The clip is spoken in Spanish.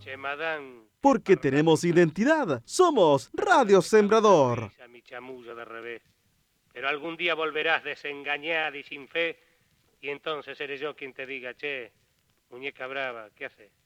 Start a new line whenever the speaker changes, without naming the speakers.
Chemadán.
Porque tenemos identidad. Somos Radio Sembrador.
Mi chamullo de revés. Pero algún día volverás desengañada y sin fe, y entonces seré yo quien te diga, che, muñeca brava, ¿qué haces?